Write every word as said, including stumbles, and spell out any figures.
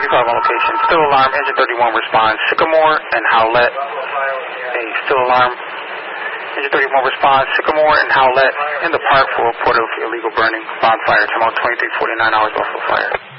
W five on location. Still alarm, engine thirty-one responds. Sycamore and Howlett. A still alarm. Engine thirty-one responds. Sycamore and Howlett in the park for report of illegal burning bonfire. Tomorrow twenty-three forty-nine hours off of fire.